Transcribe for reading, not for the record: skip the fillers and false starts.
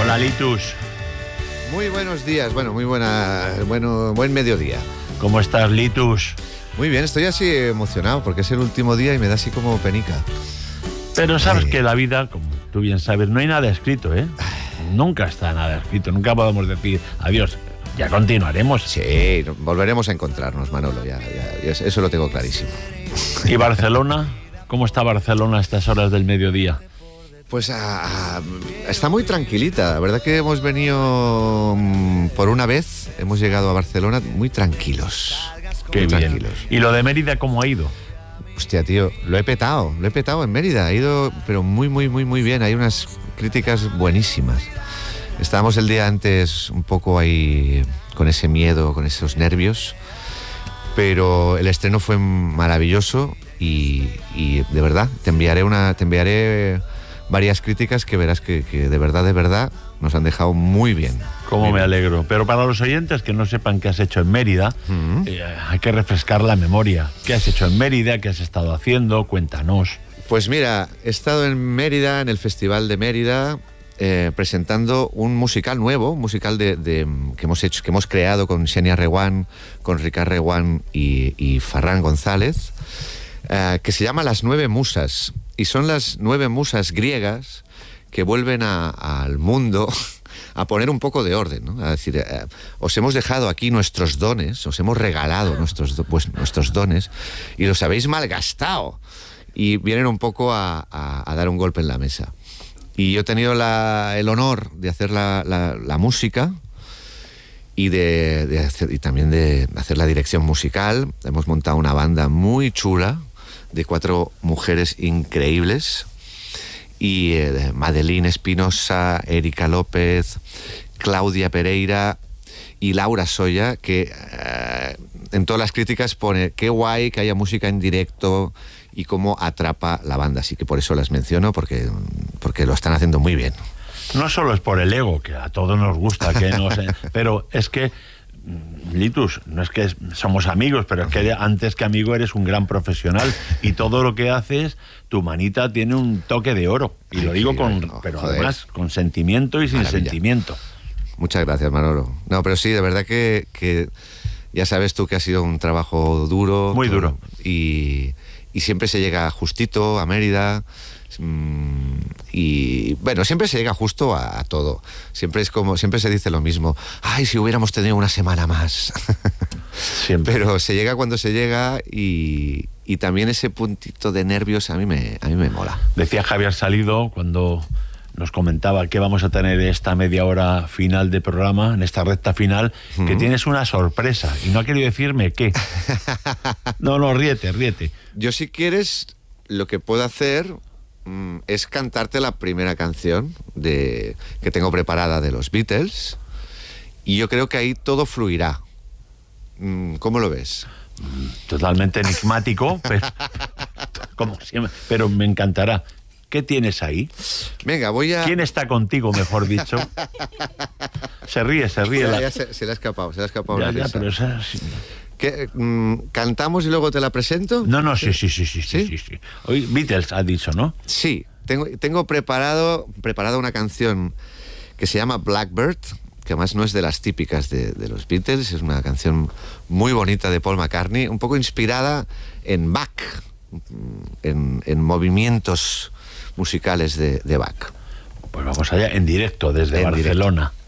Hola, Litus. Muy buenos días, buen mediodía. ¿Cómo estás, Litus? Muy bien, estoy así emocionado porque es el último día y me da así como penica. Pero sabes que la vida, como tú bien sabes, no hay nada escrito, ¿eh? Nunca está nada escrito, nunca podemos decir adiós. Ya continuaremos. Sí, volveremos a encontrarnos, Manolo, ya, eso lo tengo clarísimo. ¿Y Barcelona? ¿Cómo está Barcelona a estas horas del mediodía? Pues está muy tranquilita. La verdad que hemos venido por una vez, hemos llegado a Barcelona muy tranquilos. Qué bien. Tranquilos. ¿Y lo de Mérida cómo ha ido? Hostia, tío, lo he petado en Mérida. Ha ido, pero muy bien. Hay unas críticas buenísimas. Estábamos el día antes un poco ahí con ese miedo, con esos nervios, pero el estreno fue maravilloso y de verdad te enviaré varias críticas que verás que de verdad nos han dejado muy bien. Cómo me alegro. Pero para los oyentes que no sepan qué has hecho en Mérida, hay que refrescar la memoria. ¿Qué has hecho en Mérida? ¿Qué has estado haciendo? Cuéntanos. Pues mira, he estado en Mérida, en el Festival de Mérida, presentando un musical nuevo, que hemos creado con Xenia Reguant, con Ricard Reguant y Ferran González, que se llama Las Nueve Musas. Y son las 9 musas griegas que vuelven al mundo a poner un poco de orden, ¿no? A decir, os hemos dejado aquí nuestros dones, os hemos regalado nuestros dones y los habéis malgastado. Y vienen un poco a dar un golpe en la mesa. Y yo he tenido el honor de hacer la música y también de hacer la dirección musical. Hemos montado una banda muy chula de 4 mujeres increíbles, y Madeline Espinosa, Erika López, Claudia Pereira y Laura Soya, que en todas las críticas pone qué guay que haya música en directo y cómo atrapa la banda. Así que por eso las menciono, porque lo están haciendo muy bien. No solo es por el ego, que a todos nos gusta, pero es que, Litus, no es que somos amigos, pero es que antes que amigo eres un gran profesional y todo lo que haces, tu manita tiene un toque de oro. Y lo digo pero además con sentimiento y sin sentimiento. Muchas gracias, Manolo. No, pero sí, de verdad que ya sabes tú que ha sido un trabajo duro. Muy duro. Y siempre se llega justito a Mérida. Y bueno, siempre se llega justo a todo. Siempre se dice lo mismo. Ay, si hubiéramos tenido una semana más. Siempre. Pero se llega cuando se llega y también ese puntito de nervios a mí me mola. Decía Javier Salido cuando nos comentaba que vamos a tener esta media hora final de programa, en esta recta final, que tienes una sorpresa y no ha querido decirme qué. No, ríete. Yo, si quieres, lo que puedo hacer es cantarte la primera canción que tengo preparada de los Beatles, y yo creo que ahí todo fluirá. ¿Cómo lo ves? Totalmente enigmático, como siempre, pero me encantará. ¿Qué tienes ahí? Venga, ¿Quién está contigo, mejor dicho? Se ríe. Se le ha escapado. Ya, pero ¿Qué, ¿cantamos y luego te la presento? No, sí. Hoy Beatles ha dicho, ¿no? Sí, tengo preparada una canción que se llama Blackbird, que además no es de las típicas de los Beatles, es una canción muy bonita de Paul McCartney, un poco inspirada en Bach, en movimientos musicales de Bach. Pues vamos allá, en directo desde Barcelona.